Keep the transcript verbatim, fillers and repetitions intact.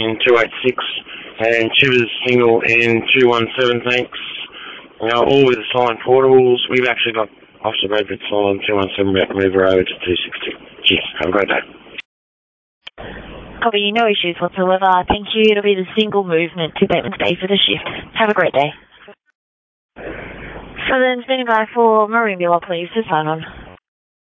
in two eight six, and Chivers single in two one seven, thanks. You know, all with the silent portables. We've actually got Officer Bradford silent two one seven about to move her over to two sixty. Cheers. Have a great day. Copy, no issues whatsoever. Thank you. It'll be the single movement to Bateman's Bay for the shift. Have a great day. So then, standing by for Marine Bureau, please, to sign on.